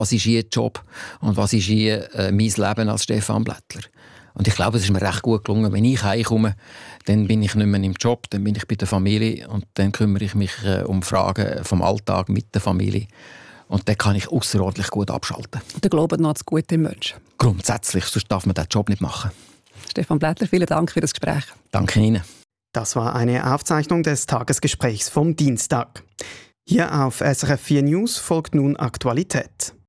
was ist Ihr Job und was ist Ihr mein Leben als Stefan Blättler. Und ich glaube, es ist mir recht gut gelungen. Wenn ich heimkomme, dann bin ich nicht mehr im Job, dann bin ich bei der Familie und dann kümmere ich mich um Fragen vom Alltag mit der Familie. Und dann kann ich außerordentlich gut abschalten. Der Glaube noch das Gute im Menschen. Grundsätzlich, sonst darf man diesen Job nicht machen. Stefan Blättler, vielen Dank für das Gespräch. Danke Ihnen. Das war eine Aufzeichnung des Tagesgesprächs vom Dienstag. Hier auf SRF 4 News folgt nun Aktualität.